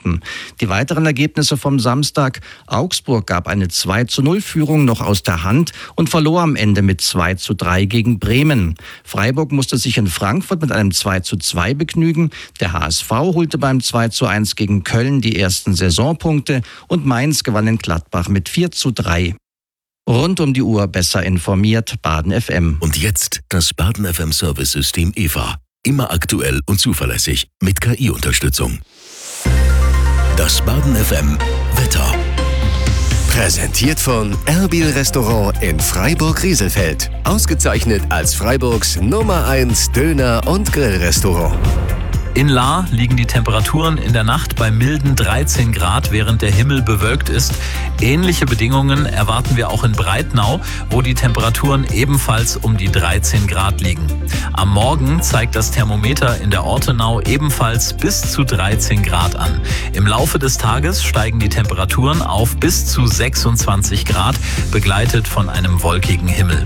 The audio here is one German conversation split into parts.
Punkten. Die weiteren Ergebnisse vom Samstag: Augsburg gab eine 2:0-Führung noch aus der Hand und verlor am Ende mit 2:3 gegen Bremen. Freiburg musste sich in Frankfurt mit einem 2:2 begnügen. Der HSV holte beim 2:1 gegen Köln die ersten Saisonpunkte und Mainz gewann in Gladbach mit 4:3. Rund um die Uhr besser informiert, Baden FM. Und jetzt das Baden FM Service-System EVA. Immer aktuell und zuverlässig mit KI-Unterstützung. Das Baden FM Wetter. Präsentiert von Erbil Restaurant in Freiburg-Rieselfeld. Ausgezeichnet als Freiburgs Nummer 1 Döner- und Grillrestaurant. In Lahr liegen die Temperaturen in der Nacht bei milden 13 Grad, während der Himmel bewölkt ist. Ähnliche Bedingungen erwarten wir auch in Breitnau, wo die Temperaturen ebenfalls um die 13 Grad liegen. Am Morgen zeigt das Thermometer in der Ortenau ebenfalls bis zu 13 Grad an. Im Laufe des Tages steigen die Temperaturen auf bis zu 26 Grad, begleitet von einem wolkigen Himmel.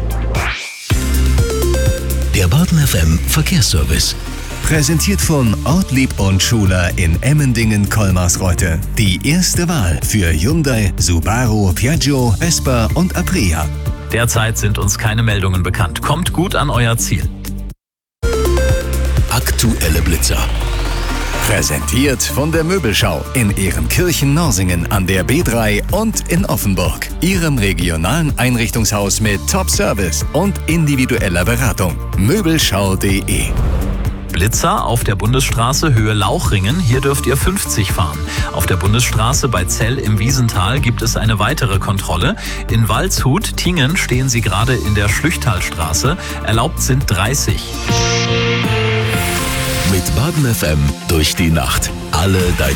Der Baden FM Verkehrsservice. Präsentiert von Ortlieb und Schuler in Emmendingen-Kolmarsreuth. Die erste Wahl für Hyundai, Subaru, Piaggio, Vespa und Aprilia. Derzeit sind uns keine Meldungen bekannt. Kommt gut an euer Ziel. Aktuelle Blitzer. Präsentiert von der Möbelschau in Ehrenkirchen-Norsingen an der B3 und in Offenburg. Ihrem regionalen Einrichtungshaus mit Top-Service und individueller Beratung. Möbelschau.de. Blitzer auf der Bundesstraße Höhe Lauchringen. Hier dürft ihr 50 fahren. Auf der Bundesstraße bei Zell im Wiesental gibt es eine weitere Kontrolle. In Waldshut, Tingen, stehen sie gerade in der Schlüchtalstraße. Erlaubt sind 30. Mit Baden FM durch die Nacht. Alle deine